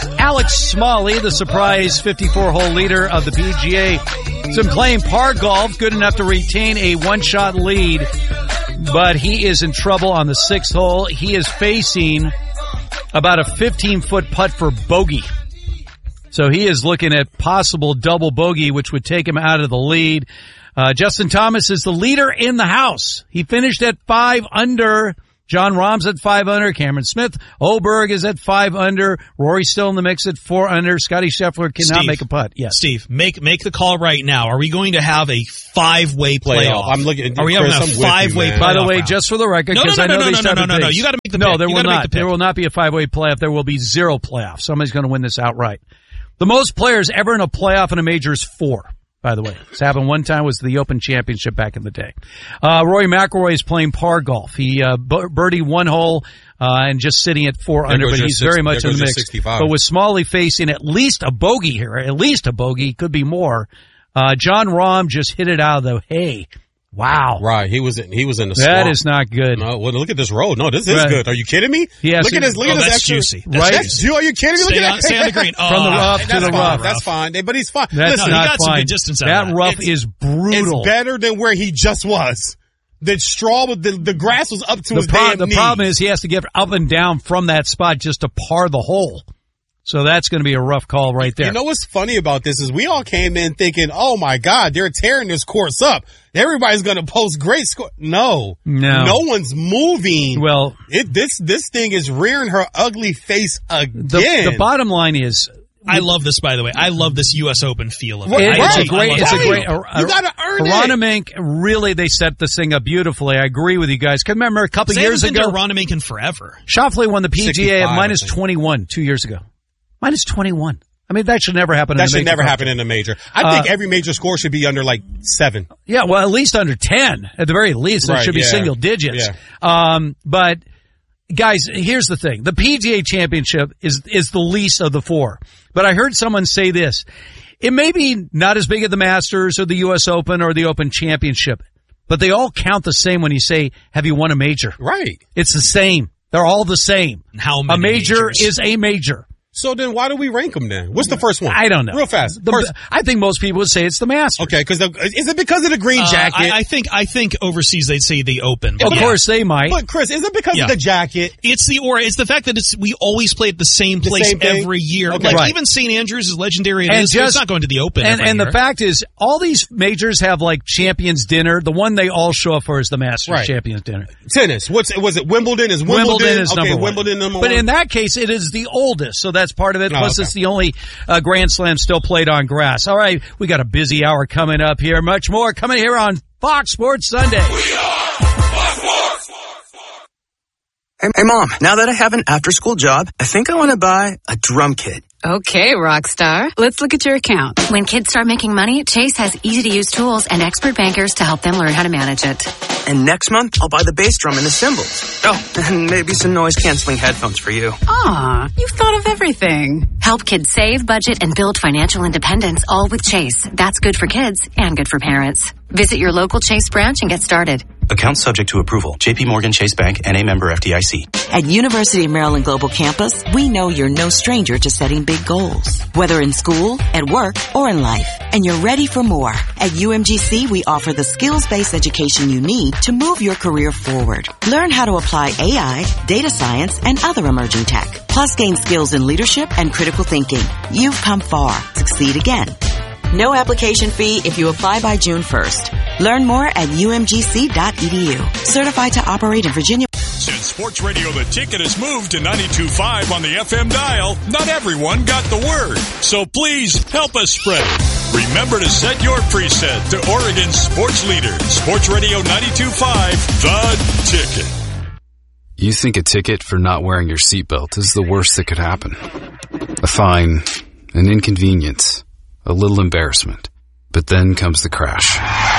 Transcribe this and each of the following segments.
Alex Smalley, the surprise 54-hole leader of the PGA, has been playing par golf, good enough to retain a one-shot lead, but he is in trouble on the 6th hole. He is facing about a 15-foot putt for bogey. So he is looking at possible double bogey, which would take him out of the lead. Justin Thomas is the leader in the house. He finished at 5 under. John Rahm's at 5 under. Cameron Smith Oberg is at 5 under. Rory's still in the mix at 4 under. Scotty Scheffler cannot make a putt. Yes. Steve, make the call right now. Are we going to have a 5-way playoff? I'm looking. Are we having a 5-way playoff? By the way, just for the record, because I know they started No. You got to make the pick. No, there will not. There will not be a 5-way playoff. There will be 0 playoffs. Somebody's going to win this outright. The most players ever in a playoff in a major is 4. By the way, it's happened one time, was the Open Championship back in the day. Rory McIlroy is playing par golf. He birdied 1 hole and just sitting at 4 under, but he's very much in the mix. 65. But with Smalley facing at least a bogey here, could be more. John Rahm just hit it out of the hay. Wow. Right. He was in the swamp. That is not good. No, well, look at this road. No, this is good. Are you kidding me? Yes. Look at this. Look at this that's extra. Juicy. Right. That's juicy. Are you kidding me? Look at that. Stay on the green. From the rough to the rough. That's fine. But he's fine. That's Listen, not he got fine. some good distance out of that rough is brutal. It's better than where he just was. The straw, the grass was up to his damn The knees. problem is he has to get up and down from that spot just to par the hole. So that's going to be a rough call right there. You know what's funny about this is we all came in thinking, oh my God, they're tearing this course up. Everybody's going to post great score. No one's moving. Well, this thing is rearing her ugly face again. The bottom line is, I love this, by the way. I love this U.S. Open feel of it. It's a great. You got to earn it. Ronnemink, really, they set this thing up beautifully. I agree with you guys. Because remember, a couple years ago, Ronnemink in forever. Schauffele won the PGA at minus 21 2 years ago. Minus 21. I mean, that should never happen. That should never happen in a major. I think every major score should be under like 7. Yeah, well, at least under 10. At the very least, it should be single digits. Yeah. But guys, here's the thing: the PGA Championship is the least of the 4. But I heard someone say this: it may be not as big as the Masters or the U.S. Open or the Open Championship, but they all count the same when you say, "Have you won a major?" Right. It's the same. They're all the same. How many a major majors? is a major. So then why do we rank them then? What's the first one? I don't know. Real fast. I think most people would say it's the Masters. Okay, because is it because of the green jacket? I think overseas they'd say the Open. Of course they might. But Chris, is it because of the jacket? It's the fact that we always play at the same place every year. Okay. Like even St. Andrews is legendary. It's not going to the Open every year. The fact is, all these majors have like Champions Dinner. The one they all show up for is the Masters Champions Dinner. Tennis. Was it Wimbledon? Is Wimbledon is number one. Wimbledon number but 1. in that case, it is the oldest, so that's part of it. Plus, it's the only Grand Slam still played on grass. All right, we got a busy hour coming up here. Much more coming here on Fox Sports Sunday. We are Fox Sports. Hey, Mom, now that I have an after-school job, I think I want to buy a drum kit. Okay, Rockstar. Let's look at your account. When kids start making money, Chase has easy-to-use tools and expert bankers to help them learn how to manage it. And next month, I'll buy the bass drum and the cymbals. Oh, and maybe some noise-canceling headphones for you. Aw, you've thought of everything. Help kids save, budget, and build financial independence, all with Chase. That's good for kids and good for parents. Visit your local Chase branch and get started. Account subject to approval. J.P. Morgan Chase Bank, N.A. member FDIC. At University of Maryland Global Campus, we know you're no stranger to setting big goals, whether in school, at work, or in life. And you're ready for more. At UMGC, we offer the skills-based education you need to move your career forward. Learn how to apply AI, data science, and other emerging tech. Plus, gain skills in leadership and critical thinking. You've come far. Succeed again. No application fee if you apply by June 1st. Learn more at umgc.edu. Certified to operate in Virginia. Since Sports Radio The Ticket has moved to 92.5 on the FM dial, not everyone got the word. So please help us spread it. Remember to set your preset to Oregon's sports leader, Sports Radio 92.5, The Ticket. You think a ticket for not wearing your seatbelt is the worst that could happen. A fine, an inconvenience, a little embarrassment. But then comes the crash.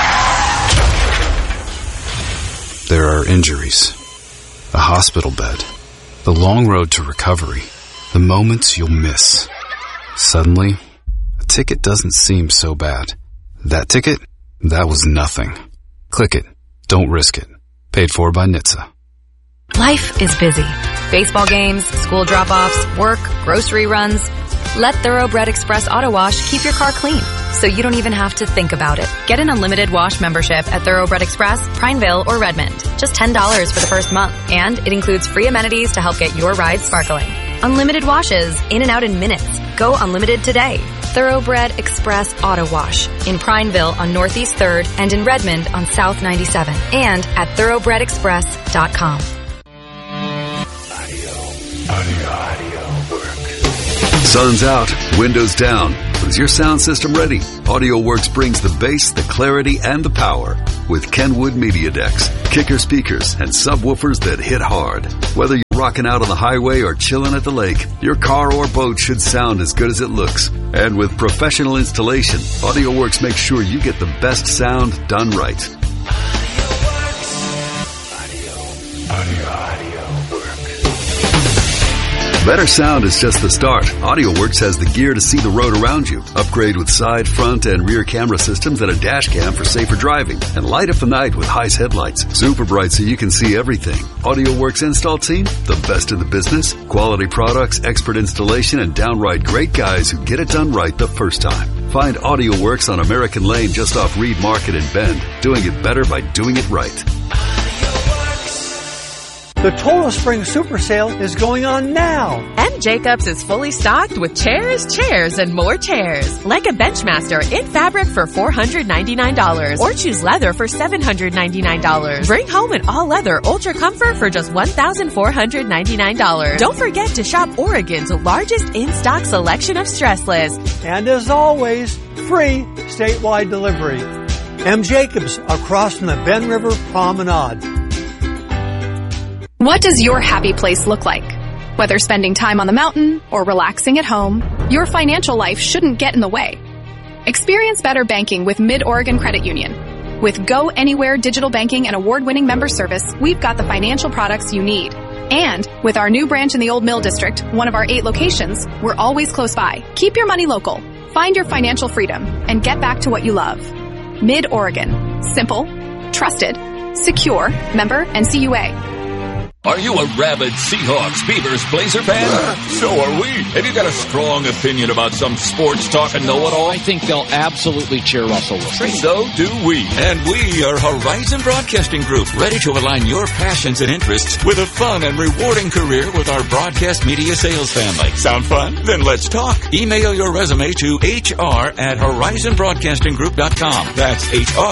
There are injuries, a hospital bed, the long road to recovery, the moments you'll miss. Suddenly, a ticket doesn't seem so bad. That ticket? That was nothing. Click it. Don't risk it. Paid for by NHTSA. Life is busy. Baseball games, school drop-offs, work, grocery runs. Let Thoroughbred Express Auto Wash keep your car clean, so you don't even have to think about it. Get an unlimited wash membership at Thoroughbred Express, Prineville, or Redmond. Just $10 for the first month, and it includes free amenities to help get your ride sparkling. Unlimited washes, in and out in minutes. Go unlimited today. Thoroughbred Express Auto Wash in Prineville on Northeast 3rd and in Redmond on South 97 and at thoroughbredexpress.com. Sun's out, windows down. But is your sound system ready? AudioWorks brings the bass, the clarity, and the power with Kenwood Media Decks, kicker speakers, and subwoofers that hit hard. Whether you're rocking out on the highway or chilling at the lake, your car or boat should sound as good as it looks. And with professional installation, AudioWorks makes sure you get the best sound done right. Better sound is just the start. AudioWorks has the gear to see the road around you. Upgrade with side, front, and rear camera systems and a dash cam for safer driving. And light up the night with Heist headlights. Super bright so you can see everything. AudioWorks install team, the best in the business. Quality products, expert installation, and downright great guys who get it done right the first time. Find AudioWorks on American Lane just off Reed Market in Bend. Doing it better by doing it right. The Total Spring Super Sale is going on now. M. Jacobs is fully stocked with chairs, and more chairs. Like a Benchmaster in fabric for $499 or choose leather for $799. Bring home an all-leather Ultra Comfort for just $1,499. Don't forget to shop Oregon's largest in-stock selection of stressless. And as always, free statewide delivery. M. Jacobs across from the Bend River Promenade. What does your happy place look like? Whether spending time on the mountain or relaxing at home, your financial life shouldn't get in the way. Experience better banking with Mid-Oregon Credit Union. With Go Anywhere digital banking and award-winning member service, we've got the financial products you need. And with our new branch in the Old Mill District, one of our 8 locations, we're always close by. Keep your money local. Find your financial freedom and get back to what you love. Mid-Oregon. Simple, trusted, secure, member NCUA. Are you a rabid Seahawks, Beavers, Blazer fan? So are we. Have you got a strong opinion about some sports talk and know-it-all? I think they'll absolutely cheer Russell Wilson. So do we. And we are Horizon Broadcasting Group, ready to align your passions and interests with a fun and rewarding career with our broadcast media sales family. Sound fun? Then let's talk. Email your resume to hr@horizonbroadcastinggroup.com. That's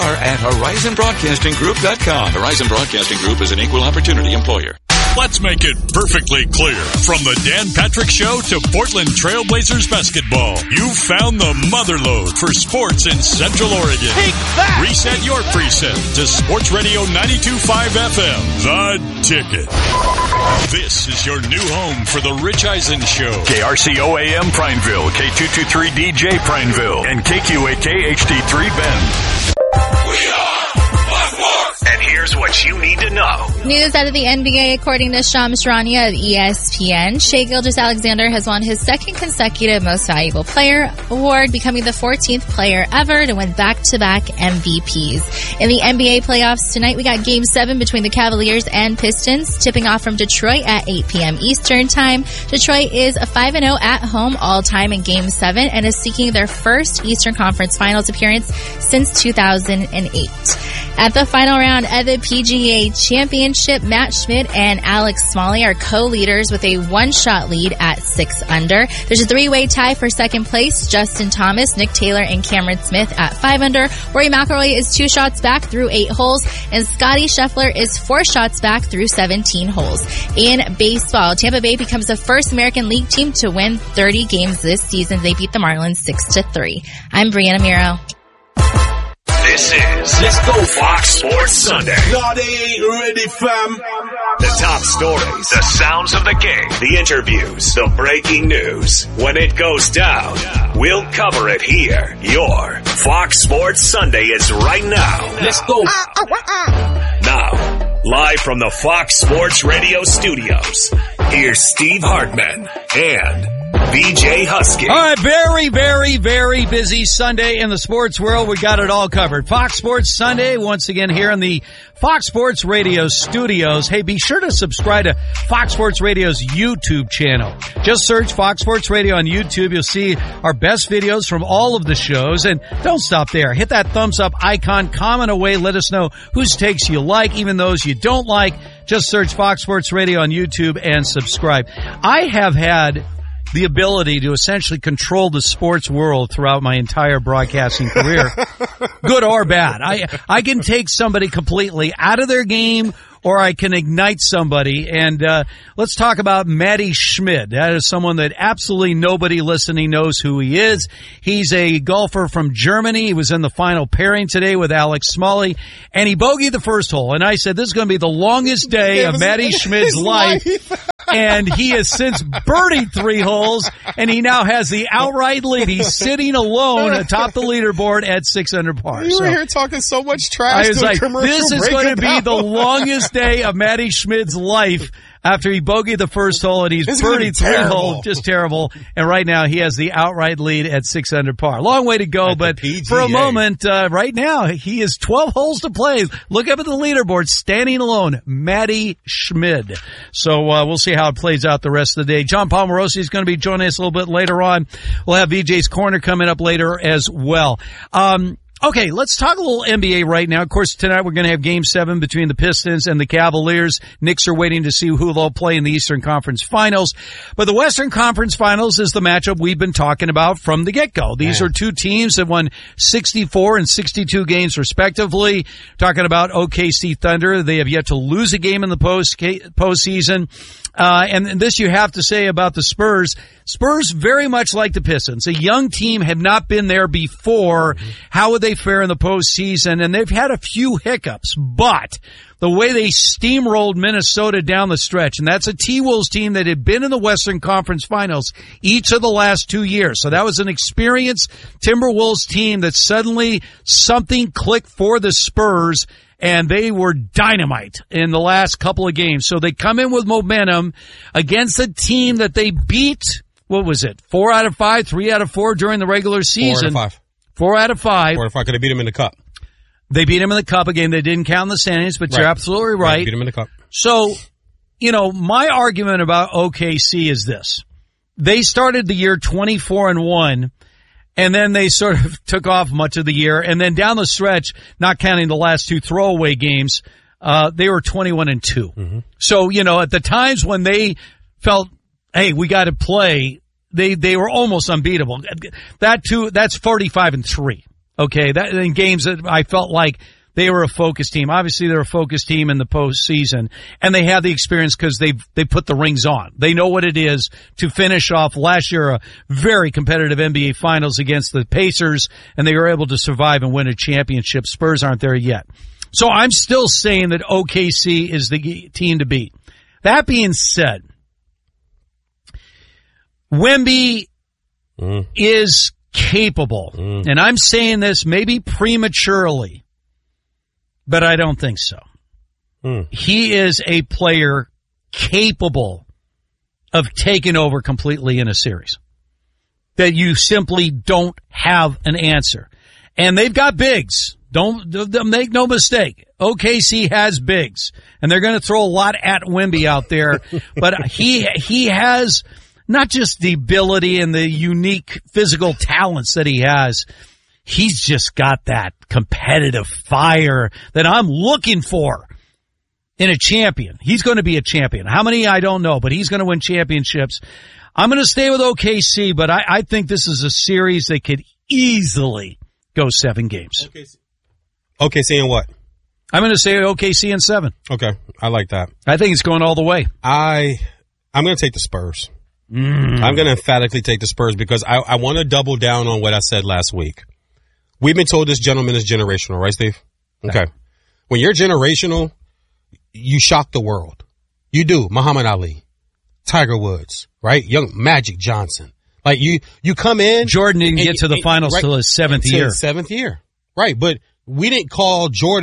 hr@horizonbroadcastinggroup.com. Horizon Broadcasting Group is an equal opportunity employer. Let's make it perfectly clear. From the Dan Patrick Show to Portland Trailblazers basketball, you found the motherlode for sports in Central Oregon. Take that! Reset your preset to Sports Radio 92.5 FM, The Ticket. This is your new home for the Rich Eisen Show. KRCO AM Prineville, K223 DJ Prineville, and KQAK HD3 Bend. We are Fox Sports. And here's what you need to know. News out of the NBA, according to Shams Charania of ESPN, Shai Gilgeous-Alexander has won his second consecutive Most Valuable Player award, becoming the 14th player ever to win back-to-back MVPs. In the NBA playoffs tonight, we got Game 7 between the Cavaliers and Pistons, tipping off from Detroit at 8 p.m. Eastern Time. Detroit is a 5-0 at home all-time in Game 7 and is seeking their first Eastern Conference Finals appearance since 2008. At the final round of the PGA Championship, Matt Schmidt and Alex Smalley are co-leaders with a one-shot lead at 6 under. There's a 3-way tie for second place. Justin Thomas, Nick Taylor, and Cameron Smith at 5 under. Rory McIlroy is 2 shots back through 8 holes, and Scotty Scheffler is 4 shots back through 17 holes. In baseball, Tampa Bay becomes the first American League team to win 30 games this season. They beat the Marlins 6-3. I'm Brianna Miro. This is Let's Go Fox Sports Sunday. No, they ain't ready, fam. The top stories, the sounds of the game, the interviews, the breaking news. When it goes down, we'll cover it here. Your Fox Sports Sunday is right now. Let's go. Now, live from the Fox Sports Radio studios, here's Steve Hartman and BJ Husky. All right, very, very, very busy Sunday in the sports world. We got it all covered. Fox Sports Sunday, once again here in the Fox Sports Radio studios. Hey, be sure to subscribe to Fox Sports Radio's YouTube channel. Just search Fox Sports Radio on YouTube. You'll see our best videos from all of the shows. And don't stop there. Hit that thumbs up icon, comment away, let us know whose takes you like, even those you don't like. Just search Fox Sports Radio on YouTube and subscribe. I have had the ability to essentially control the sports world throughout my entire broadcasting career, good or bad. I can take somebody completely out of their game, or I can ignite somebody. And let's talk about Matti Schmid. That is someone that absolutely nobody listening knows who he is. He's a golfer from Germany. He was in the final pairing today with Alex Smalley, and he bogeyed the first hole. And I said, this is going to be the longest day of Matti Schmid's life. And he has since birdied 3 holes, and he now has the outright lead. He's sitting alone atop the leaderboard at 6 under par. You were here talking so much trash. I was like, this is going to be the longest day of Matti Schmid's life after he bogeyed the first hole, and he's birdied 3 holes. Just terrible. And right now he has the outright lead at 6 under par. Long way to go, but for a moment, right now, he has 12 holes to play. Look up at the leaderboard, standing alone, Matti Schmid. So we'll see how it plays out the rest of the day. John Palmarosi is going to be joining us a little bit later on. We'll have VJ's Corner coming up later as well. Okay, let's talk a little NBA right now. Of course, tonight we're going to have Game 7 between the Pistons and the Cavaliers. Knicks are waiting to see who they'll play in the Eastern Conference Finals. But the Western Conference Finals is the matchup we've been talking about from the get-go. These are two teams that won 64 and 62 games respectively. Talking about OKC Thunder. They have yet to lose a game in the postseason. And this you have to say about the Spurs. Spurs very much like the Pistons. A young team, have not been there before. How would they fare in the postseason? And they've had a few hiccups, but the way they steamrolled Minnesota down the stretch, and that's a T-Wolves team that had been in the Western Conference Finals each of the last 2 years. So that was an experienced Timberwolves team that suddenly something clicked for the Spurs, and they were dynamite in the last couple of games. So they come in with momentum against a team that they beat, what was it, 4 out of 5, 3 out of 4 during the regular season. 4 out of 5. 4 out of 5. 4 out of 5, because they beat them in the Cup. They beat him in the Cup, a game they didn't count in the standings, but you're absolutely right. Beat him in the Cup. So, my argument about OKC is this. They started the year 24-1, and then they sort of took off much of the year, and then down the stretch, not counting the last 2 throwaway games, they were 21-2. Mm-hmm. So, at the times when they felt, hey, we got to play, they were almost unbeatable. That's 45-3. Okay, that in games that I felt like they were a focus team. Obviously, they're a focus team in the postseason, and they have the experience because they put the rings on. They know what it is to finish off last year a very competitive NBA Finals against the Pacers, and they were able to survive and win a championship. Spurs aren't there yet. So I'm still saying that OKC is the team to beat. That being said, Wemby is capable, and I'm saying this maybe prematurely, but I don't think so. He is a player capable of taking over completely in a series. That you simply don't have an answer. And they've got bigs. Don't make no mistake. OKC has bigs, and they're going to throw a lot at Wemby out there, but he has not just the ability and the unique physical talents that he has, he's just got that competitive fire that I'm looking for in a champion. He's going to be a champion. How many, I don't know, but he's going to win championships. I'm going to stay with OKC, but I think this is a series that could easily go 7 games. OKC and what? I'm going to say OKC and 7. Okay, I like that. I think it's going all the way. I'm going to take the Spurs. I'm going to emphatically take the Spurs because I want to double down on what I said last week. We've been told this gentleman is generational, right, Steve? Okay. When you're generational, you shock the world. You do. Muhammad Ali, Tiger Woods, right? Young Magic Johnson. Like you come in. Jordan didn't get to the finals till his 7th year. His 7th year. Right. But we didn't call Jordan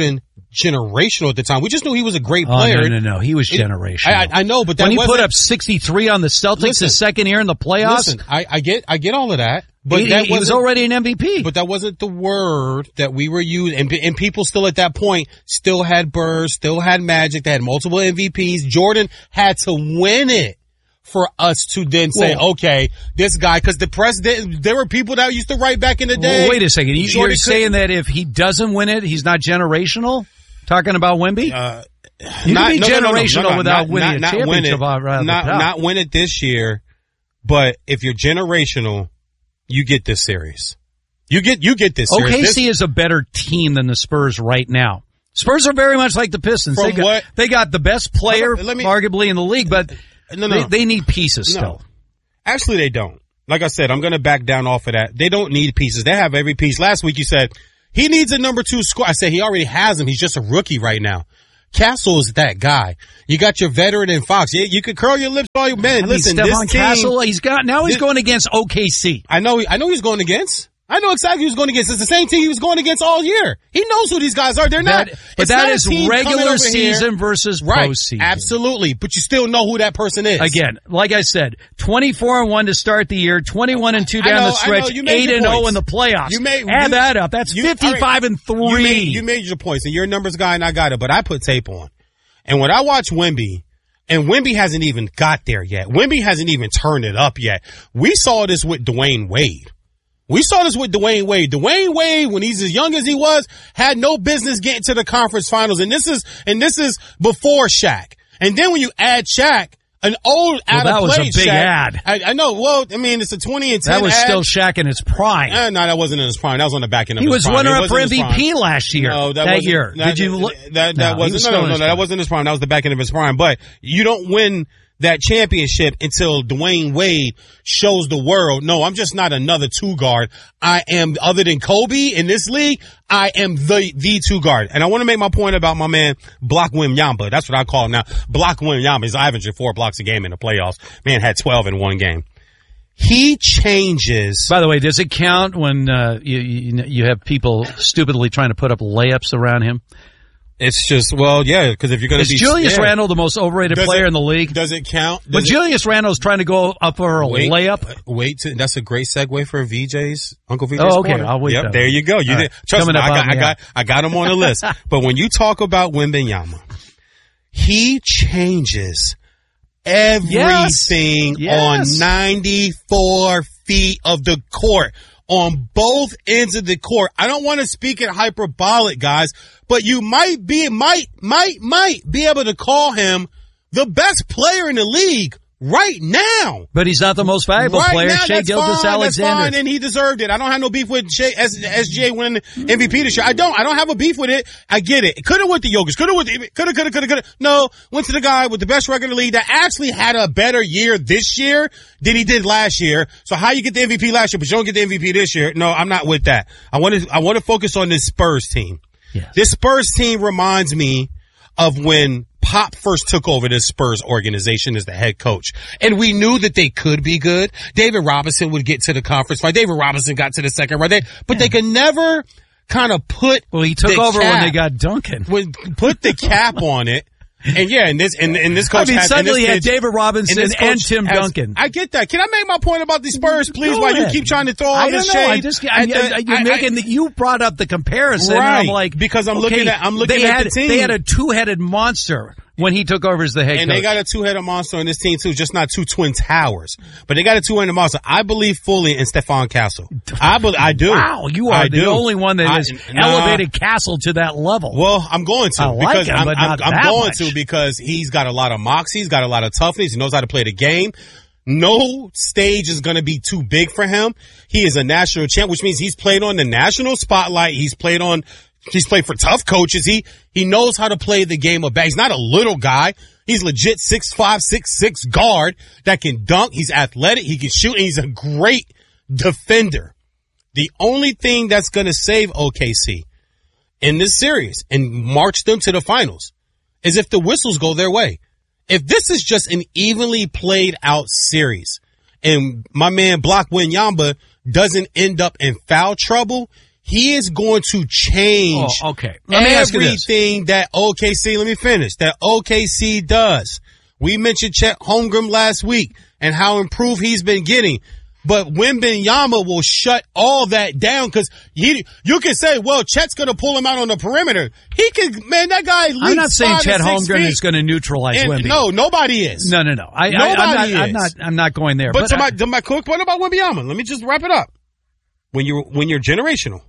generational at the time. We just knew he was a great player. No. He was generational. I know, but that when he wasn't, put up 63 on the Celtics his second year in the playoffs. Listen, I get all of that. But he was already an MVP. But that wasn't the word that we were using. And people still at that point still had Bird, still had Magic. They had multiple MVPs. Jordan had to win it for us to then say, okay, this guy, because the president, there were people that used to write back in the day. Well, wait a second. You're saying that if he doesn't win it, he's not generational? Talking about Wemby? You can be generational without winning a championship. Not win it this year, but if you're generational, you get this series. You get this series. OKC is a better team than the Spurs right now. Spurs are very much like the Pistons. They got the best player, arguably, in the league, but they need pieces still. Actually, they don't. Like I said, I'm going to back down off of that. They don't need pieces. They have every piece. Last week you said he needs a number 2 scorer. I said he already has him. He's just a rookie right now. Castle is that guy. You got your veteran in Fox. You could curl your lips all you man. Listen, Stephon this team, Castle, he's going against OKC. I know he's going against. I know exactly who he's going against. It's the same team he was going against all year. He knows who these guys are. They're not. But that is regular season versus postseason. Absolutely. But you still know who that person is. Again, like I said, 24-1 to start the year, 21-2 down the stretch, 8-0 in the playoffs. Add that up. That's 55-3. You made your points, and you're a numbers guy, and I got it. But I put tape on. And when I watch Wemby, and Wemby hasn't even got there yet. Wemby hasn't even turned it up yet. We saw this with Dwayne Wade. Dwayne Wade, when he's as young as he was, had no business getting to the conference finals. And this is before Shaq. And then when you add Shaq, an old out of play Shaq. That was a big ad. I know. Well, I mean, it's a 20 and 10 That was ad. still Shaq in his prime. No, that wasn't in his prime. That was on the back end of his prime. He was runner-up for MVP last year. No, that year. Did you look? That wasn't his prime. That was the back end of his prime. But you don't win that championship until Dwayne Wade shows the world, no, I'm just not another 2 guard. I am, other than Kobe in this league, I am the 2 guard. And I want to make my point about my man, Block Wembanyama. That's what I call him now. Block Wembanyama is averaging 4 blocks a game in the playoffs. Man had 12 in one game. He changes. By the way, does it count when you have people stupidly trying to put up layups around him? It's just, well, yeah, because if you're going to be... Is Julius Randle the most overrated player in the league? Does it count? But Julius Randle's trying to go up for a layup. That's a great segue for VJ's, Uncle VJ's okay, corner. I'll wait. Yep, there you go. Trust me, I got him on the list. But when you talk about Wembanyama, he changes everything on 94 feet of the court. On both ends of the court. I don't want to speak it hyperbolic, guys, but you might be able to call him the best player in the league right now. But he's not the most valuable player. Shai Gilgeous-Alexander. That's fine, and he deserved it. I don't have no beef with SGA winning MVP this year. I don't have a beef with it. I get it. Could have went to Jokic. Could have. No, went to the guy with the best record in the league that actually had a better year this year than he did last year. So how you get the MVP last year, but you don't get the MVP this year? No, I'm not with that. I want to focus on this Spurs team. Yes. This Spurs team reminds me of when Pop first took over this Spurs organization as the head coach. And we knew that they could be good. David Robinson would get to the conference fight. David Robinson got to the second round. But they could never kind of put he took over when they got Duncan. Put the cap on it. And yeah, and this coach suddenly had David Robinson and Tim Duncan. I get that. Can I make my point about the Spurs, please, while you keep trying to throw all this shade? You brought up the comparison. Right. And I'm like, because I'm looking at the team. They had a 2-headed monster when he took over as the head coach. And they got a 2-headed monster on this team too, just not 2 twin towers. But they got a 2-headed monster. I believe fully in Stephon Castle. I do. Wow, you are the only one that has elevated Castle to that level. Well, I'm going to. I like him, but not I'm that going much. to because he's got a lot of moxie. He's got a lot of toughness. He knows how to play the game. No stage is going to be too big for him. He is a national champ, which means he's played on the national spotlight. He's played for tough coaches. He knows how to play the game of basketball. He's not a little guy. He's legit 6'5", 6'6" guard that can dunk. He's athletic. He can shoot, and he's a great defender. The only thing that's going to save OKC in this series and march them to the finals is if the whistles go their way. If this is just an evenly played out series and my man Block Wembanyama doesn't end up in foul trouble, he is going to change Let me ask you this. everything that OKC, let me finish, that OKC does. We mentioned Chet Holmgren last week and how improved he's been getting. But Wembanyama will shut all that down because you can say, well, Chet's going to pull him out on the perimeter. He can, man, that guy leaps I'm not saying 5 Chet to 6 Holmgren feet. is going to neutralize Wemby. No, nobody is. No. I'm not going there. But to my quick point about Wembanyama, let me just wrap it up. When you're generational,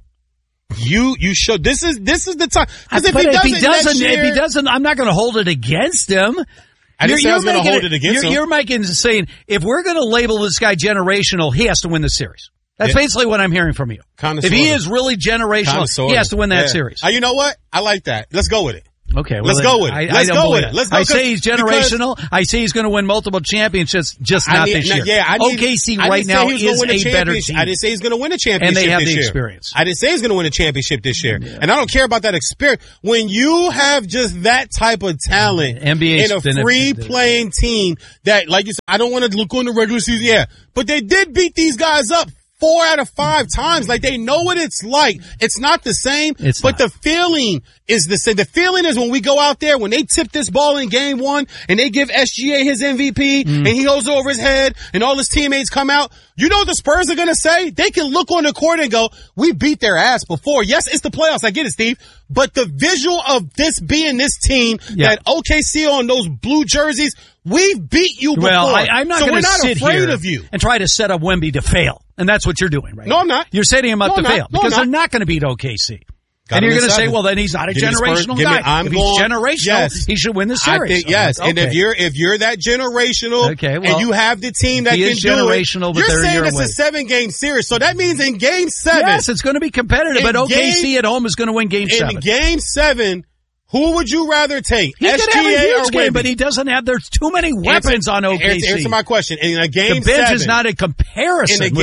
you show this is the time. Because if he doesn't, I'm not going to hold it against him. I didn't say I was going to hold it against him. You're making saying if we're going to label this guy generational, he has to win the series. That's basically what I'm hearing from you. If he is really generational, he has to win that series. You know what? I like that. Let's go with it. Okay, let's go with it. Let's go with it. I say he's generational. I say he's going to win multiple championships, just not this year. OKC right now is a better team. I didn't say he's going to win a championship this year. And they have the experience. I didn't say he's going to win a championship this year. Yeah. And I don't care about that experience. When you have just that type of talent in a free-playing team that, like you said, I don't want to look on the regular season. Yeah, but they did beat these guys up 4 out of 5 times. Like, they know what it's like. It's not the same, but the feeling is the same. The feeling is when we go out there, when they tip this ball in game 1 and they give SGA his MVP and he holds it over his head and all his teammates come out, you know what the Spurs are going to say? They can look on the court and go, we beat their ass before. Yes, it's the playoffs. I get it, Steve. But the visual of this being this team, that OKC on those blue jerseys, we've beat you before. Well, I'm not going to sit afraid here of you and try to set up Wemby to fail. And that's what you're doing right now. No, I'm not. You're setting him up to fail because they're not going to beat OKC. And you're going to say, well, then he's not a generational guy. If he's generational, he should win the series. I think, yes. And if you're that generational and you have the team that can do it, you're saying it's a 7-game series. So that means in game 7. Yes, it's going to be competitive, but OKC at home is going to win game 7. In game 7, who would you rather take? He could have a huge game, but he doesn't have. There's too many weapons on OKC. Answer my question. In a game 7, the bench is not a comparison. In a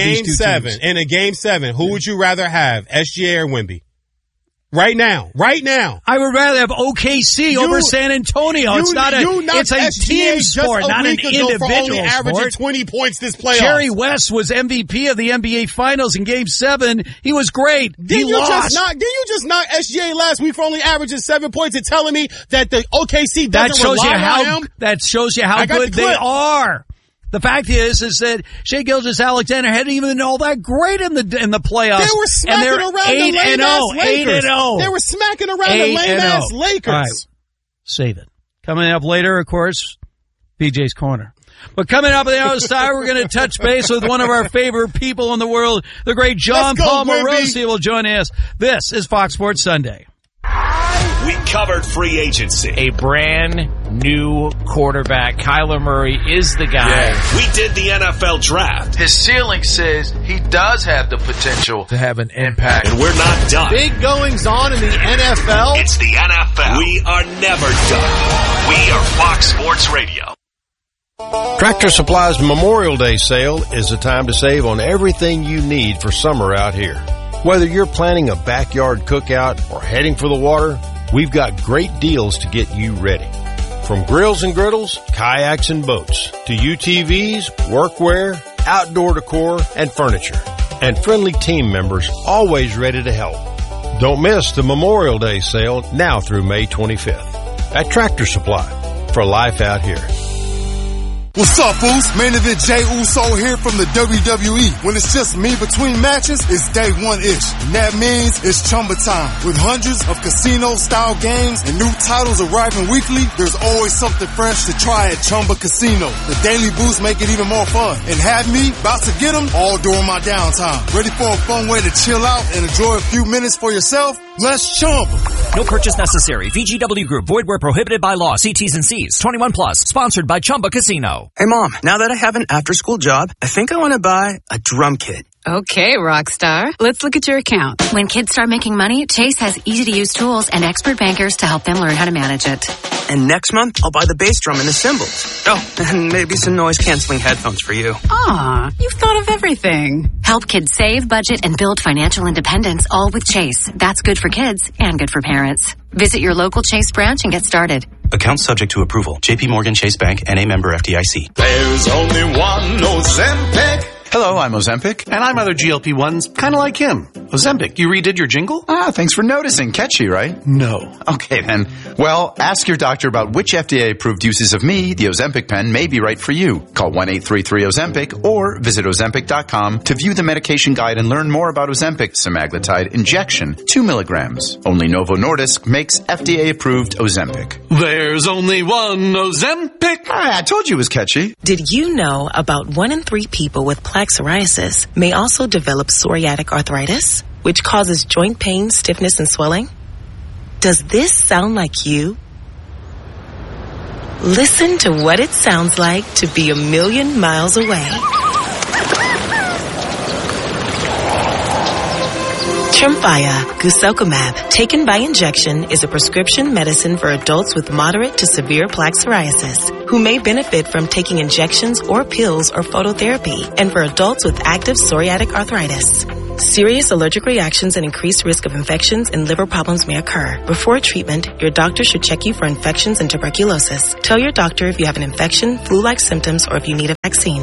game 7, who would you rather have, SGA or Wemby? Right now. I would rather have OKC over San Antonio. It's a team sport, not an individual averaging 20 points this playoff. Jerry West was MVP of the NBA Finals in Game 7. He was great. Didn't you just knock SGA last week for only averaging 7 points and telling me that the OKC doesn't rely on him? That shows you how good they are. The fact is that Shai Gilgeous-Alexander hadn't even been all that great in the playoffs. They were smacking around the lame-ass Lakers. 8-0. They were smacking around the lame-ass Lakers. All right. Save it. Coming up later, of course, BJ's Corner. But coming up on the other side, we're going to touch base with one of our favorite people in the world, the great John Paul Morosi will join us. This is Fox Sports Sunday. We covered free agency. A brand new quarterback. Kyler Murray is the guy. Yeah. We did the NFL draft. His ceiling says he does have the potential to have an impact. And we're not done. Big goings on in the NFL. It's the NFL. We are never done. We are Fox Sports Radio. Tractor Supply's Memorial Day sale is the time to save on everything you need for summer out here. Whether you're planning a backyard cookout or heading for the water, we've got great deals to get you ready. From grills and griddles, kayaks and boats, to UTVs, workwear, outdoor decor, and furniture. And friendly team members always ready to help. Don't miss the Memorial Day sale now through May 25th at Tractor Supply for life out here. What's up, Boost? Main event Jey Uso here from the WWE. When it's just me between matches, it's day one-ish. And that means it's Chumba time. With hundreds of casino-style games and new titles arriving weekly, there's always something fresh to try at Chumba Casino. The Daily Boost make it even more fun. And have me about to get them all during my downtime. Ready for a fun way to chill out and enjoy a few minutes for yourself? Let's Chumba. No purchase necessary. VGW Group. Void where prohibited by law. See T's and C's. 21 plus. Sponsored by Chumba Casino. Hey, Mom, now that I have an after-school job, I think I want to buy a drum kit. Okay, Rockstar. Let's look at your account. When kids start making money, Chase has easy-to-use tools and expert bankers to help them learn how to manage it. And next month, I'll buy the bass drum and the cymbals. Oh, and maybe some noise-canceling headphones for you. Aw, you've thought of everything. Help kids save, budget, and build financial independence, all with Chase. That's good for kids and good for parents. Visit your local Chase branch and get started. Account subject to approval. JP Morgan Chase Bank, N.A. member FDIC. There's only one Ozempic Hello, I'm Ozempic. And I'm other GLP-1s, kind of like him. Ozempic, you redid your jingle? Thanks for noticing. Catchy, right? No. Okay, then. Well, ask your doctor about which FDA-approved uses of me, the Ozempic pen, may be right for you. Call 1-833-OZEMPIC or visit Ozempic.com to view the medication guide and learn more about Ozempic semaglutide injection, 2 milligrams. Only Novo Nordisk makes FDA-approved Ozempic. There's only one Ozempic. I told you it was catchy. Did you know about 1 in 3 people with plaque psoriasis may also develop psoriatic arthritis, which causes joint pain, stiffness, and swelling? Does this sound like you? Listen to what it sounds like to be 1,000,000 miles away. Tremfya, guselkumab, taken by injection, is a prescription medicine for adults with moderate to severe plaque psoriasis who may benefit from taking injections or pills or phototherapy, and for adults with active psoriatic arthritis. Serious allergic reactions and increased risk of infections and liver problems may occur. Before treatment, your doctor should check you for infections and tuberculosis. Tell your doctor if you have an infection, flu-like symptoms, or if you need a vaccine.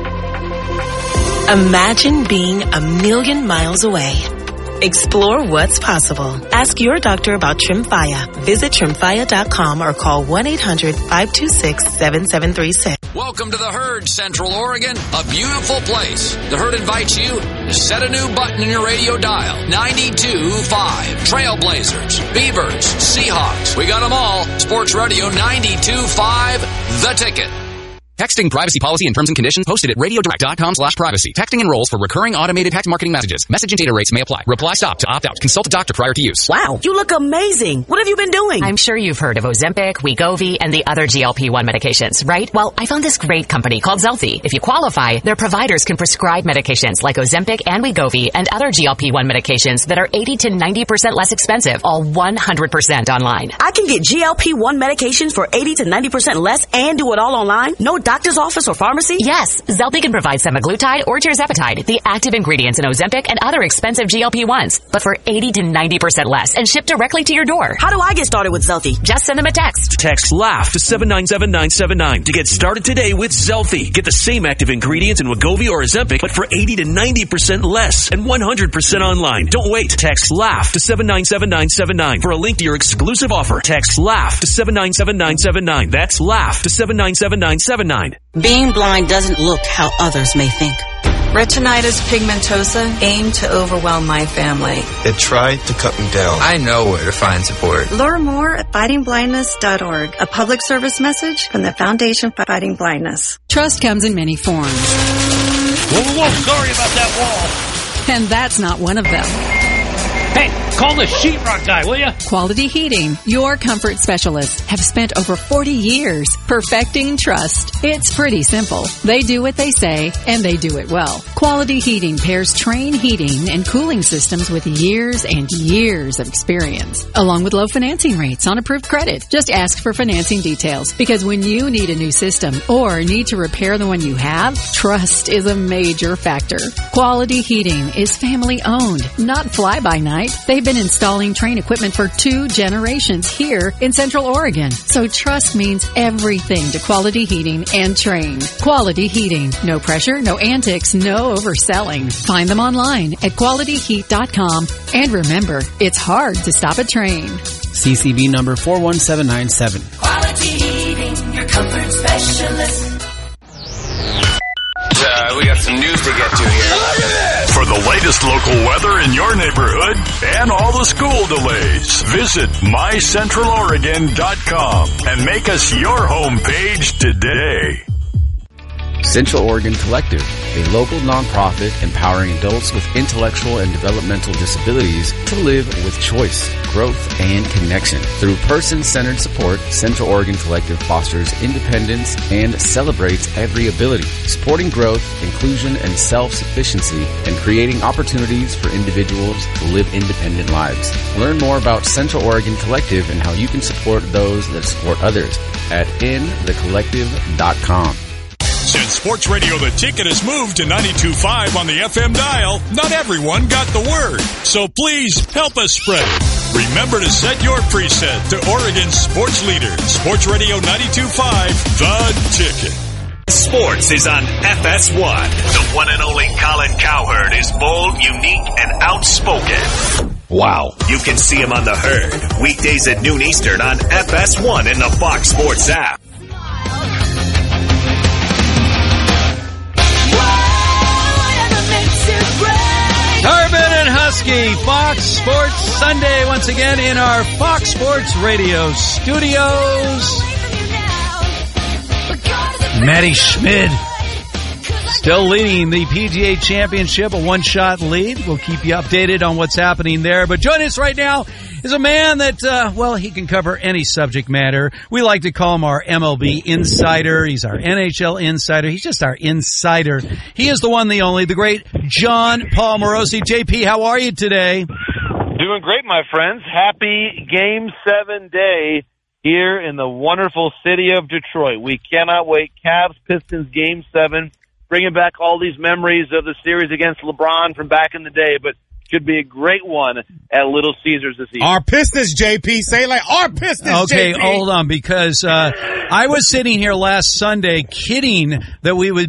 Imagine being 1,000,000 miles away. Explore what's possible. Ask your doctor about Tremfya. Visit Tremfya.com or call 1-800-526-7736. Welcome to the Herd, Central Oregon, a beautiful place. The Herd invites you to set a new button in your radio dial. 92.5. Trailblazers, Beavers, Seahawks. We got them all. Sports Radio 92.5, The Ticket. Texting privacy policy and terms and conditions posted at radiodirect.com/privacy. Texting enrolls for recurring automated text marketing messages. Message and data rates may apply. Reply stop to opt out. Consult a doctor prior to use. Wow, you look amazing. What have you been doing? I'm sure you've heard of Ozempic, Wegovy, and the other GLP-1 medications, right? Well, I found this great company called Zelfie. If you qualify, their providers can prescribe medications like Ozempic and Wegovy and other GLP-1 medications that are 80 to 90% less expensive, all 100% online. I can get GLP-1 medications for 80 to 90% less and do it all online? No doctor's office or pharmacy? Yes, Zelfie can provide semaglutide or tirzepatide, the active ingredients in Ozempic and other expensive GLP-1s, but for 80 to 90% less and shipped directly to your door. How do I get started with Zelfie? Just send them a text. Text LAUGH to 797-979 to get started today with Zelfie. Get the same active ingredients in Wegovy or Ozempic, but for 80 to 90% less and 100% online. Don't wait. Text LAUGH to 797-979 for a link to your exclusive offer. Text LAUGH to 797-979. That's LAUGH to 797-979. Being blind doesn't look how others may think. Retinitis pigmentosa aimed to overwhelm my family. It tried to cut me down. I know where to find support. Learn more at fightingblindness.org. A public service message from the Foundation for Fighting Blindness. Trust comes in many forms. Whoa, sorry about that wall. And that's not one of them. Hey, call the sheetrock guy, will you? Quality Heating, your comfort specialists, have spent over 40 years perfecting trust. It's pretty simple. They do what they say, and they do it well. Quality Heating pairs Trane heating and cooling systems with years and years of experience, along with low financing rates on approved credit. Just ask for financing details, because when you need a new system or need to repair the one you have, trust is a major factor. Quality Heating is family owned, not fly-by-night. They've been installing Trane equipment for 2 generations here in Central Oregon. So trust means everything to Quality Heating and Trane. Quality Heating. No pressure, no antics, no overselling. Find them online at qualityheat.com. And remember, it's hard to stop a Trane. CCB number 41797. Quality Heating, your comfort specialist. We got some news to get to here. For the latest local weather in your neighborhood and all the school delays, visit mycentraloregon.com and make us your homepage today. Central Oregon Collective, a local nonprofit empowering adults with intellectual and developmental disabilities to live with choice, growth, and connection. Through person-centered support, Central Oregon Collective fosters independence and celebrates every ability, supporting growth, inclusion, and self-sufficiency, and creating opportunities for individuals to live independent lives. Learn more about Central Oregon Collective and how you can support those that support others at inthecollective.com. Since Sports Radio The Ticket has moved to 92.5 on the FM dial, not everyone got the word. So please help us spread it. Remember to set your preset to Oregon's sports leader, Sports Radio 92.5, The Ticket. Sports is on FS1. The one and only Colin Cowherd is bold, unique, and outspoken. Wow. You can see him on The Herd, weekdays at noon Eastern on FS1 and the Fox Sports app. Harbin and Husky, Fox Sports Sunday, once again in our Fox Sports Radio studios. Matty Schmid still leading the PGA Championship, a one-shot lead. We'll keep you updated on what's happening there. But joining us right now is a man that, he can cover any subject matter. We like to call him our MLB insider. He's our NHL insider. He's just our insider. He is the one, the only, the great John Paul Morosi. JP, how are you today? Doing great, my friends. Happy Game 7 day here in the wonderful city of Detroit. We cannot wait. Cavs-Pistons Game 7, bringing back all these memories of the series against LeBron from back in the day, but should be a great one at Little Caesars this evening. Our Pistons, JP. Say like, our Pistons, okay, JP. Hold on, because I was sitting here last Sunday kidding that we would